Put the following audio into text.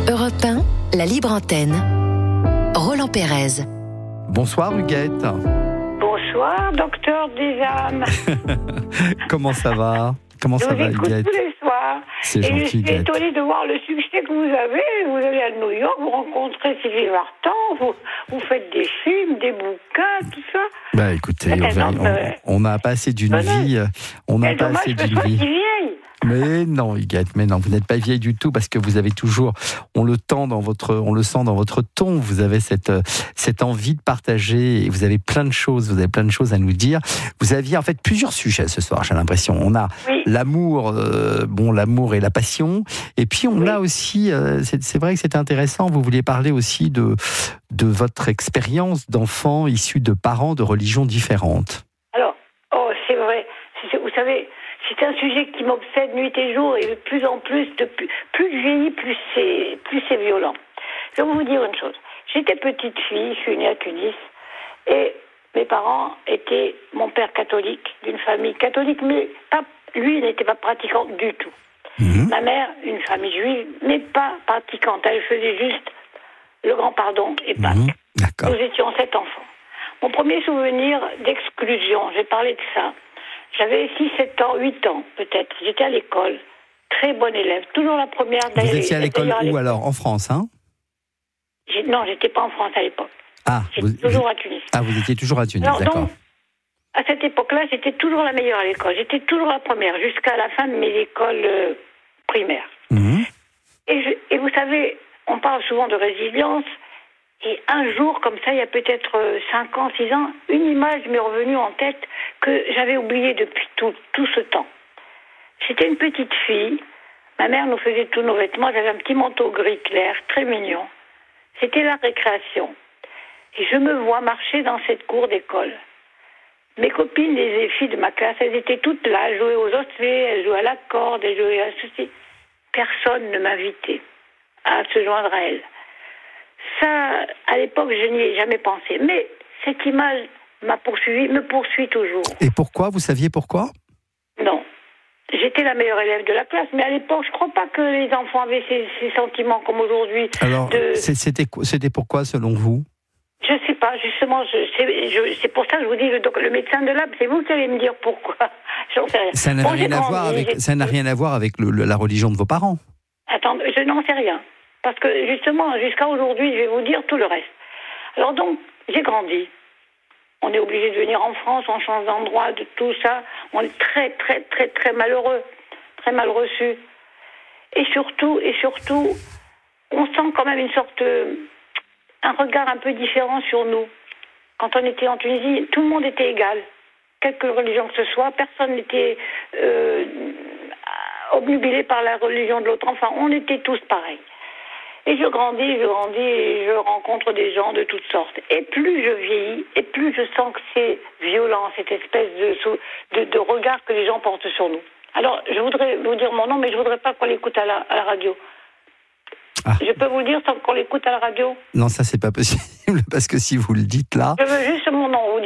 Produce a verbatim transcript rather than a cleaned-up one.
Europe un, la libre antenne. Roland Pérez. Bonsoir Huguette. Bonsoir, docteur des âmes. Comment ça va? Comment je ça vous va écoute Huguette? tous les soirs. C'est Et gentil, je suis Huguette. étonnée de voir le succès que vous avez. Vous allez à New York, vous rencontrez Sylvie Vartan, vous, vous faites des films, des bouquins, tout ça. Bah écoutez, on, va- on, on a passé d'une Bonne vie, euh, on a Quel dommage passé que je d'une sois si vie. vieille. Mais non, Huguette, mais non, vous n'êtes pas vieille du tout parce que vous avez toujours, on le tend dans votre, on le sent dans votre ton. Vous avez cette cette envie de partager et vous avez plein de choses, vous avez plein de choses à nous dire. Vous aviez en fait plusieurs sujets ce soir, j'ai l'impression. On a Oui. l'amour, euh, bon, l'amour et la passion, et puis on Oui. a aussi, euh, c'est, c'est vrai que c'était intéressant. Vous vouliez parler aussi de de votre expérience d'enfant issu de parents de religions différentes. Alors, oh, c'est vrai. C'est- Vous savez, c'est un sujet qui m'obsède nuit et jour, et de plus en plus, de plus, plus je vieillis, plus c'est, plus c'est violent. Je vais vous dire une chose. J'étais petite fille, je suis née à Tunis, et mes parents étaient, mon père catholique, d'une famille catholique, mais pas, lui, il n'était pas pratiquant du tout. Mhm. Ma mère, une famille juive, mais pas pratiquante. Elle faisait juste le grand pardon et Pâques. Mhm. D'accord. Nous étions sept enfants. Mon premier souvenir d'exclusion, j'ai parlé de ça. J'avais six, sept ans, huit ans peut-être. J'étais à l'école. Très bonne élève. Toujours la première. Vous d'ailleurs, étiez à l'école d'ailleurs, où alors? En France, hein? j'ai- Non, j'étais pas en France à l'époque. Ah, J'étais vous, toujours à Tunis. ah, vous étiez toujours à Tunis, Alors d'accord. donc, à cette époque-là, j'étais toujours la meilleure à l'école. J'étais toujours la première, jusqu'à la fin de mes écoles euh, primaires. Mhm. Et, je- et vous savez, on parle souvent de résilience. Et un jour, comme ça, il y a peut-être euh, cinq ans, six ans, une image m'est revenue en tête que j'avais oubliée depuis tout, tout ce temps. J'étais une petite fille. Ma mère nous faisait tous nos vêtements. J'avais un petit manteau gris clair, très mignon. C'était la récréation. Et je me vois marcher dans cette cour d'école. Mes copines, les filles de ma classe, elles étaient toutes là. Elles jouaient aux osselets, elles jouaient à la corde, elles jouaient à ceci. Personne ne m'invitait à se joindre à elles. Ça, à l'époque, je n'y ai jamais pensé. Mais cette image m'a poursuivi, me poursuit toujours. Et pourquoi? Vous saviez pourquoi? Non. J'étais la meilleure élève de la classe, mais à l'époque, je ne crois pas que les enfants avaient ces, ces sentiments comme aujourd'hui. Alors, de... c'est- c'était, quoi- c'était pourquoi selon vous? Je ne sais pas, justement, je, c'est, je, c'est pour ça que je vous dis, le, doc- le médecin de l'âme, c'est vous qui allez me dire pourquoi. J'en sais rien. Ça n'a Bon, rien j'ai à grandi, voir avec, j'ai- ça n'a rien à voir avec le- le- la religion de vos parents. Attendez, je n'en sais rien. Parce que justement, jusqu'à aujourd'hui, je vais vous dire tout le reste. Alors donc, j'ai grandi. On est obligé de venir en France, on change d'endroit, de tout ça. On est très, très, très, très malheureux, très mal reçu. Et surtout, et surtout, on sent quand même une sorte, euh, un regard un peu différent sur nous. Quand on était en Tunisie, tout le monde était égal. Quelque religion que ce soit, personne n'était euh, obnubilé par la religion de l'autre. Enfin, on était tous pareils. Et je grandis, je grandis, et je rencontre des gens de toutes sortes. Et plus je vieillis, et plus je sens que c'est violent, cette espèce de, sou- de, de regard que les gens portent sur nous. Alors, je voudrais vous dire mon nom, mais je voudrais pas qu'on l'écoute à la, à la radio. Ah. Je peux vous le dire sans qu'on l'écoute à la radio? Non, ça c'est pas possible parce que si vous le dites là, Je veux juste mon nom, vous